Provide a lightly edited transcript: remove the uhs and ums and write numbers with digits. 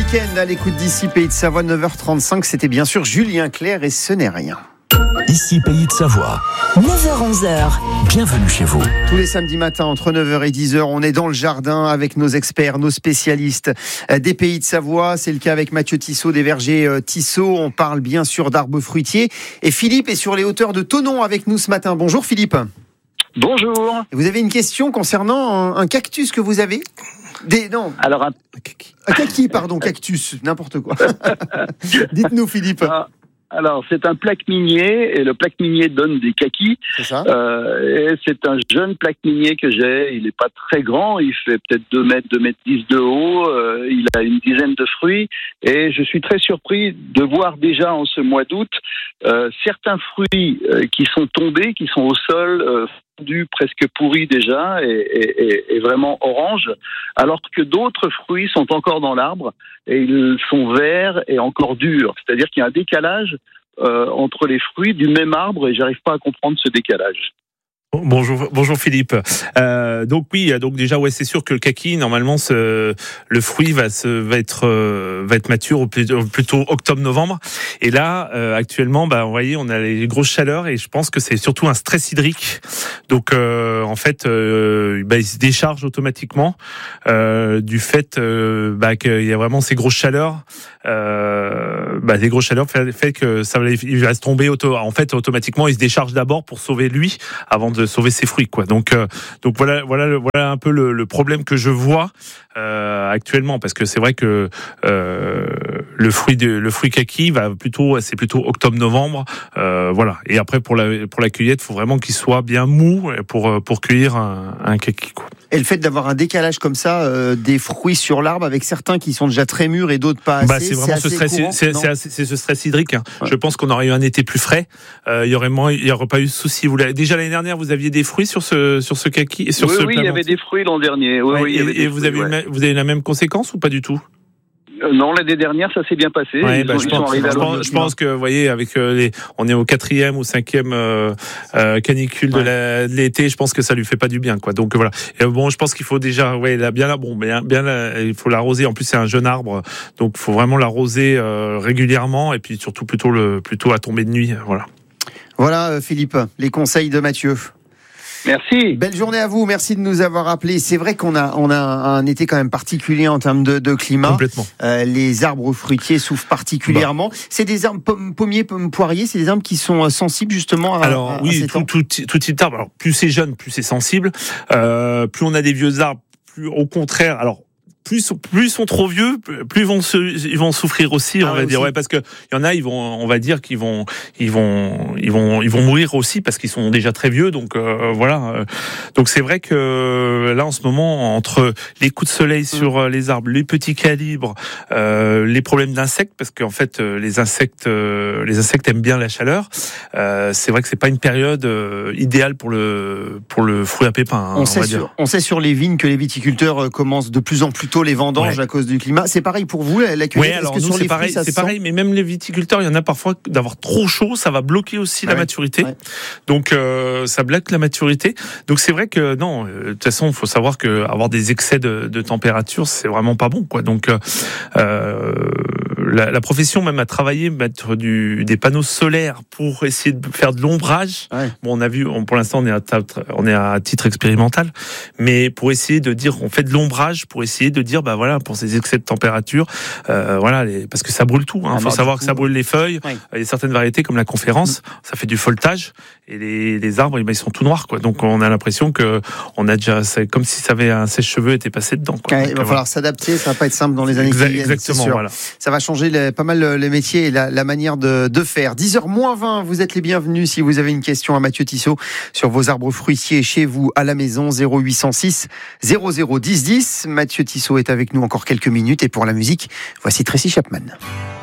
week-end à l'écoute d'ici Pays de Savoie, 9h35. C'était bien sûr Julien Clerc et ce n'est rien. Ici Pays de Savoie. 9h-11h. Bienvenue chez vous. Tous les samedis matins entre 9h et 10h, on est dans le jardin avec nos experts, nos spécialistes des Pays de Savoie. C'est le cas avec Mathieu Tissot des vergers Tissot. On parle bien sûr d'arbres fruitiers. Et Philippe est sur les hauteurs de Thonon avec nous ce matin. Bonjour Philippe. Bonjour. Vous avez une question concernant un cactus que vous avez ? Alors un kaki, pardon, cactus, n'importe quoi. Dites-nous Philippe. Alors, c'est un plaque minier, et le plaque minier donne des kakis. C'est ça. Et c'est un jeune plaque minier que j'ai. Il n'est pas très grand, il fait peut-être 2 mètres, 2 mètres 10 de haut. Il a une dizaine de fruits. Et je suis très surpris de voir déjà en ce mois d'août certains fruits qui sont tombés, qui sont au sol, fondus, presque pourris déjà, et vraiment orange, alors que d'autres fruits sont encore dans l'arbre, et ils sont verts et encore durs. C'est-à-dire qu'il y a un décalage entre les fruits du même arbre, et j'arrive pas à comprendre ce décalage. Bonjour Philippe. Donc déjà c'est sûr que le kaki normalement le fruit va être mature plutôt octobre-novembre, et là actuellement vous voyez on a les grosses chaleurs, et je pense que c'est surtout un stress hydrique. Donc en fait il se décharge automatiquement du fait qu'il y a vraiment ces grosses chaleurs. Les grosses chaleurs fait que il va se tomber automatiquement. Il se décharge d'abord pour sauver lui avant de sauver ses fruits, quoi. Donc voilà un peu le problème que je vois actuellement, parce que c'est vrai que le fruit kaki c'est plutôt octobre-novembre, voilà. Et après pour la cueillette, faut vraiment qu'il soit bien mou pour cueillir un kaki, quoi. Et le fait d'avoir un décalage comme ça des fruits sur l'arbre, avec certains qui sont déjà très mûrs et d'autres pas assez, c'est vraiment c'est ce stress hydrique, hein. Ouais. Je pense qu'on aurait eu un été plus frais, il y aurait pas eu de souci. Déjà l'année dernière, vous aviez des fruits sur ce kaki, Oui, il y avait des fruits l'an dernier. Et vous avez la même conséquence ou pas du tout? Non, l'année dernière, ça s'est bien passé. Je pense que, vous voyez, avec on est au 4e ou 5e canicule de l'été, je pense que ça lui fait pas du bien, quoi. Donc voilà. Et je pense qu'il faut déjà, il faut l'arroser. En plus, c'est un jeune arbre, donc il faut vraiment l'arroser régulièrement, et puis surtout plutôt à tomber de nuit, voilà. Voilà, Philippe, les conseils de Mathieu. Merci. Belle journée à vous, merci de nous avoir appelés. C'est vrai qu'on a un été quand même particulier en termes de climat. Complètement. Les arbres fruitiers souffrent particulièrement. C'est des arbres pommiers, poiriers, c'est des arbres qui sont sensibles justement à tout type d'arbre. Alors plus c'est jeune, plus c'est sensible. Plus on a des vieux arbres, plus au contraire. Alors plus ils sont trop vieux, plus ils vont souffrir aussi, on va dire. Ouais, parce que il y en a, on va dire qu'ils vont mourir aussi parce qu'ils sont déjà très vieux. Donc voilà. Donc c'est vrai que là en ce moment, entre les coups de soleil sur les arbres, les petits calibres, les problèmes d'insectes, parce qu'en fait les insectes aiment bien la chaleur. C'est vrai que c'est pas une période idéale pour le fruit à pépins. On sait sur les vignes que les viticulteurs commencent de plus en plus tôt les vendanges à cause du climat. C'est pareil pour vous, la cueillette? Oui, alors nous c'est pareil, mais même les viticulteurs, il y en a parfois d'avoir trop chaud, ça va bloquer aussi la maturité. Ouais. Donc ça bloque la maturité. Donc c'est vrai que non, de toute façon, il faut savoir que avoir des excès de température, c'est vraiment pas bon, quoi. Donc la profession même a travaillé mettre des panneaux solaires pour essayer de faire de l'ombrage. Ouais. Bon, on a vu, pour l'instant on est à titre expérimental, mais pour essayer de dire on fait de l'ombrage, pour essayer de dire pour ces excès de température, parce que ça brûle tout, hein. Faut savoir que ça brûle les feuilles. Oui. Il y a certaines variétés comme la conférence, ça fait du feuilletage, et les arbres ils sont tout noirs, quoi. Donc on a l'impression que c'est comme si ça avait un sèche-cheveux était passé dedans, quoi. Ouais, il va falloir s'adapter, ça va pas être simple dans les années qui viennent. Exactement, voilà. Ça va changer pas mal les métiers et la manière de faire. 10h-20, vous êtes les bienvenus si vous avez une question à Mathieu Tissot sur vos arbres fruitiers chez vous à la maison. 0806 00 10 10. Mathieu Tissot est avec nous encore quelques minutes, et pour la musique, voici Tracy Chapman.